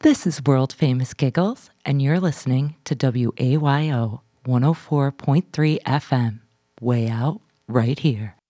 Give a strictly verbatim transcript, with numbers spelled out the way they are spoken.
This is World Famous Giggles, and you're listening to W A Y O one oh four point three F M, way out right here.